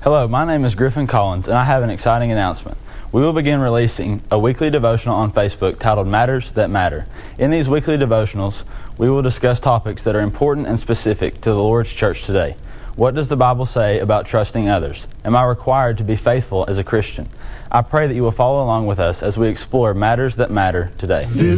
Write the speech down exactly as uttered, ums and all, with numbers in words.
Hello, my name is Griffin Collins, and I have an exciting announcement. We will begin releasing a weekly devotional on Facebook titled Matters That Matter. In these weekly devotionals, we will discuss topics that are important and specific to the Lord's church today. What does the Bible say about trusting others? Am I required to be faithful as a Christian? I pray that you will follow along with us as we explore matters that matter today.